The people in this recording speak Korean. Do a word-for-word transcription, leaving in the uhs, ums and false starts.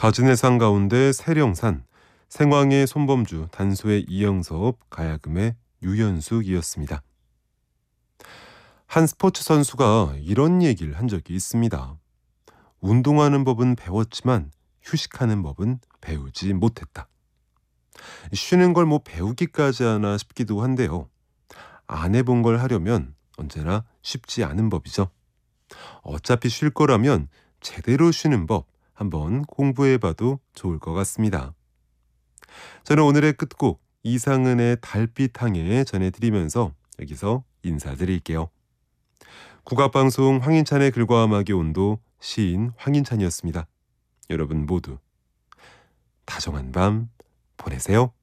가진의 산 가운데 세령산, 생황의 손범주, 단소의 이영섭, 가야금의 유연숙이었습니다. 한 스포츠 선수가 이런 얘기를 한 적이 있습니다. 운동하는 법은 배웠지만 휴식하는 법은 배우지 못했다. 쉬는 걸 뭐 배우기까지 하나 싶기도 한데요. 안 해본 걸 하려면 언제나 쉽지 않은 법이죠. 어차피 쉴 거라면 제대로 쉬는 법 한번 공부해봐도 좋을 것 같습니다. 저는 오늘의 끝곡 이상은의 달빛항해 전해드리면서 여기서 인사드릴게요. 국악방송 황인찬의 글과 음악의 온도, 시인 황인찬이었습니다. 여러분 모두 다정한 밤 보내세요.